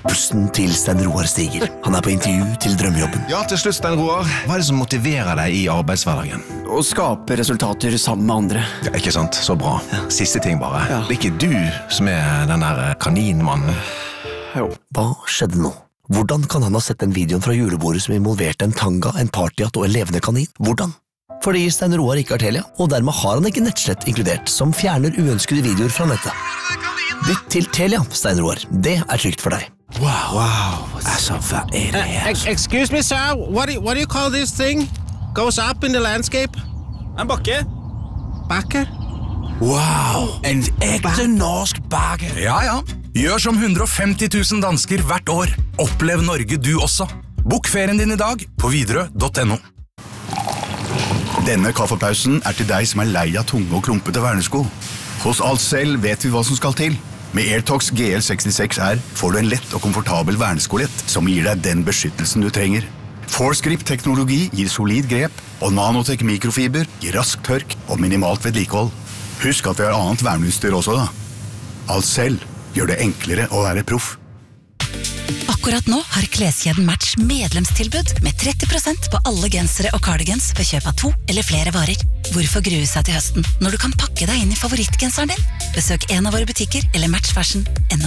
Pusten til Stein Roar stiger. Han på intervju til drømmejobben. Ja, til slutt, Stein Roar. Hva det som motiverer deg i arbeidshverdagen? Å skape resultater sammen med andre. Ja, ikke sant? Så bra. Siste ting bare. Ja. Det ikke du som den der kaninmannen. Jo. Hva skjedde nå? Hvordan kan han ha sett den videoen fra julebordet som involverte en tanga, en partyhatt og en levende kanin? Hvordan? Fordi Stein Roar ikke har Telia, og dermed har han ikke nettslett inkludert, som fjerner uønskede videoer fra nettet. Bytt til Telia, Stein Roar. Det trygt for deg. Wow. Altså, hva det? Excuse me, sir. What do you call this thing? Goes up in the landscape? En bakke. Bakke? Wow, en ekte norsk bakke. Ja. Gjør som 150 000 dansker hvert år. Opplev Norge du også. Bok ferien din i dag på Widerøe.no. Denne kaffepausen til deg som lei av tunge og klumpete vernesko. Hos Alcell vet vi hva som skal til. Med Airtox GL66R får du en lett og komfortabel verneskolett som gir deg den beskyttelsen du trenger. Force Grip-teknologi gir solid grep, og Nanotech mikrofiber gir rask tørk og minimalt vedlikehold. Husk at vi har annet verneutstyr også da. Alcell gjør det enklere å være proff. Akkurat nå har kleskjeden Match medlemstilbud med 30% på alle gensere og cardigans ved kjøp av 2 eller flere varer. Hvorfor grue seg til høsten når du kan pakke deg inn i favorittgenseren din? Besøk en av våre butikker eller matchfashion.no.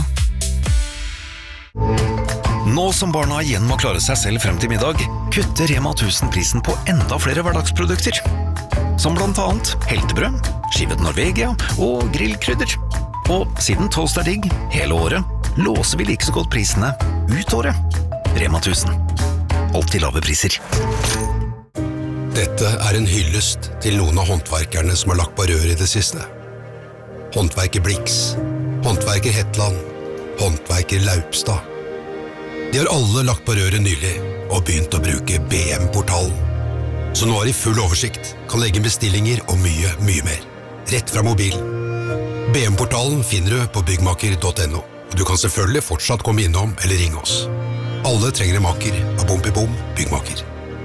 Nå som barna igjen må klare seg selv frem til middag, kutter Rema 1000 prisen på enda flere hverdagsprodukter. Som blant annet heltebrød, skivet Norvegia og grillkrydder. Og siden toast digg hele året, låser vi like så godt prisene ut året. Rema 1000. Alltid lave priser. Dette en hyllest til noen av håndverkerne som har lagt på rør i det siste. Håndverker Blix, håndverker Hetland, håndverker Laupstad. De har alle lagt på røret nylig og begynt å bruke BM-portalen. Så nå har de full oversikt, kan legge bestillinger og mye mer. Rett fra mobilen. BM-portalen finner du på byggmaker.no. Og du kan selvfølgelig fortsatt komme innom eller ringe oss. Alle trenger en maker av Bom Byggmaker.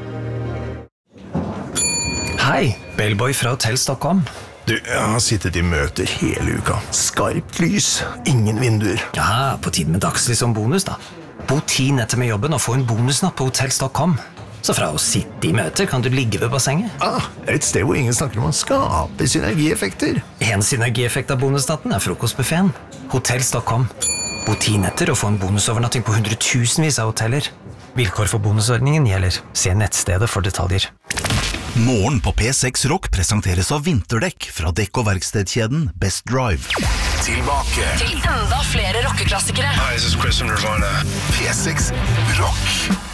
Hei, Bellboy fra Hotel Stockholm. Du, jeg har sittet i møter hele uka. Skarpt lys, ingen vinduer. Ja, på tiden med dagslys som bonus da. Bo 10 netter med jobben og få en bonusnatt på Hotel Stockholm. Så fra å sitte i møter kan du ligge ved bassenget. Et sted hvor ingen snakker om å skape synergieffekter. En synergieffekt av bonusnatten frokostbuffeten. Hotel Stockholm. Bo 10 netter og få en bonusovernatting på 100.000 av hoteller. Vilkår for bonusordningen gjelder. Se nettstedet for detaljer. Morgen på P6 Rock presenteres av vinterdekk fra dekk- og verkstedkjeden Best Drive. Tilbake til enda flere rockeklassikere. Hi, this is Chris from Nirvana. P6 Rock.